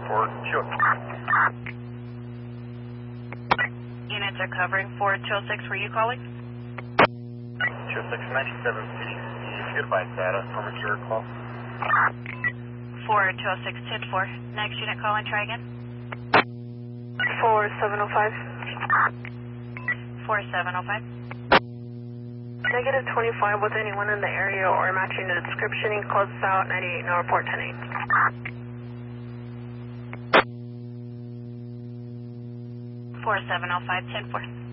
for 2. Units are covering 4206. Were you calling? 20697 PDC. Goodbye, data. Permit your call. 4206, 10-4. Next unit calling, try again. 4705. 4705. Negative 25 with anyone in the area or matching the description. Close out 98, no report 10-8. 4705, 10-4.